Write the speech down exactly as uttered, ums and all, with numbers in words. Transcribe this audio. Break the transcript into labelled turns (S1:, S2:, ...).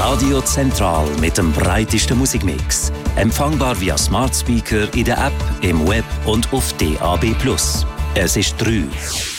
S1: Radio Zentral mit dem breitesten Musikmix. Empfangbar via Smart Speaker in der App, im Web und auf D A B plus. Es ist drei.